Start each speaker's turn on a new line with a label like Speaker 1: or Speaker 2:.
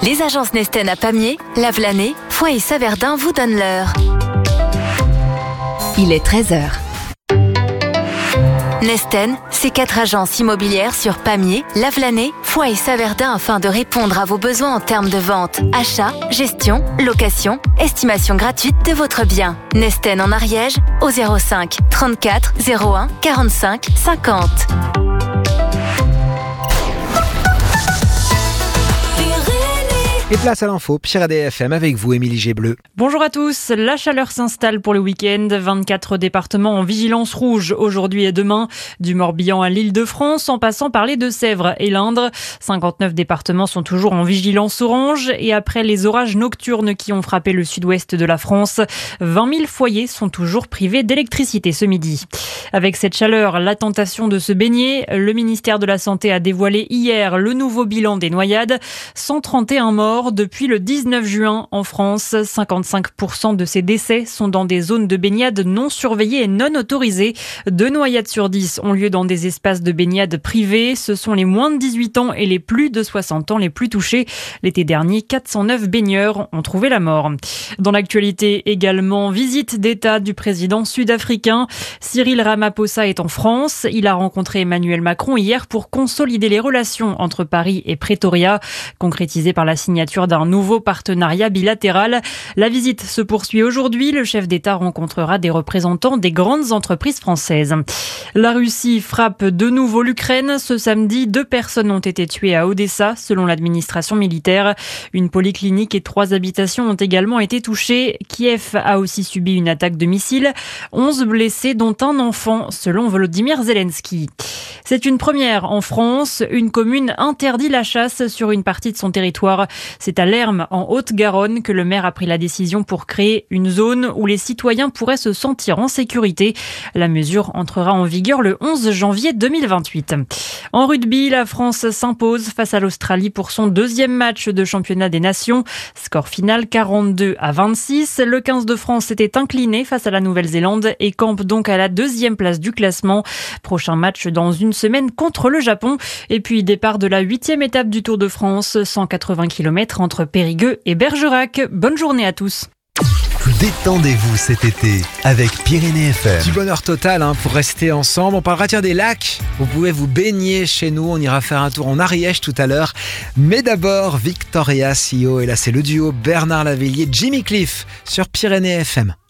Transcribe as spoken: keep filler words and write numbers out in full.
Speaker 1: Les agences Nesten à Pamiers, Lavelanet, Foix et Saverdin vous donnent l'heure. Il est treize heures. Nesten, c'est quatre agences immobilières sur Pamiers, Lavelanet, Foix et Saverdin afin de répondre à vos besoins en termes de vente, achat, gestion, location, estimation gratuite de votre bien. Nesten en Ariège au zéro cinq trente-quatre zéro un quarante-cinq cinquante.
Speaker 2: Et place à l'info, Pyrénées F M avec vous, Émilie Gébleu.
Speaker 3: Bonjour à tous, la chaleur s'installe pour le week-end. vingt-quatre départements en vigilance rouge aujourd'hui et demain, du Morbihan à l'Île-de-France en passant par les Deux-Sèvres et l'Indre. cinquante-neuf départements sont toujours en vigilance orange et après les orages nocturnes qui ont frappé le sud-ouest de la France, vingt mille foyers sont toujours privés d'électricité ce midi. Avec cette chaleur, la tentation de se baigner, le ministère de la Santé a dévoilé hier le nouveau bilan des noyades. cent trente et un morts depuis le dix-neuf juin en France. cinquante-cinq pour cent de ces décès sont dans des zones de baignade non surveillées et non autorisées. Deux noyades sur dix ont lieu dans des espaces de baignade privés. Ce sont les moins de dix-huit ans et les plus de soixante ans les plus touchés. L'été dernier, quatre cent neuf baigneurs ont trouvé la mort. Dans l'actualité également, visite d'État du président sud-africain. Cyril Ramaphosa est en France. Il a rencontré Emmanuel Macron hier pour consolider les relations entre Paris et Pretoria, concrétisées par la signature d'un nouveau partenariat bilatéral. La visite se poursuit aujourd'hui. Le chef d'État rencontrera des représentants des grandes entreprises françaises. La Russie frappe de nouveau l'Ukraine. Ce samedi, deux personnes ont été tuées à Odessa, selon l'administration militaire. Une polyclinique et trois habitations ont également été touchées. Kiev a aussi subi une attaque de missiles. onze blessés, dont un enfant, selon Volodymyr Zelensky. C'est une première en France. Une commune interdit la chasse sur une partie de son territoire. C'est à Lermes, en Haute-Garonne, que le maire a pris la décision pour créer une zone où les citoyens pourraient se sentir en sécurité. La mesure entrera en vigueur le onze janvier deux mille vingt-huit. En rugby, la France s'impose face à l'Australie pour son deuxième match de championnat des nations. Score final quarante-deux à vingt-six. Le quinze de France s'était incliné face à la Nouvelle-Zélande et campe donc à la deuxième place du classement. Prochain match dans une semaine contre le Japon. Et puis départ de la huitième étape du Tour de France, cent quatre-vingts kilomètres entre Périgueux et Bergerac. Bonne journée à tous.
Speaker 4: Détendez-vous cet été avec Pyrénées F M.
Speaker 2: Du bonheur total hein, pour rester ensemble. On parlera tiens des lacs. Vous pouvez vous baigner chez nous. On ira faire un tour en Ariège tout à l'heure. Mais d'abord, Victoria C E O. Et là, c'est le duo Bernard Lavilliers, Jimmy Cliff sur Pyrénées F M.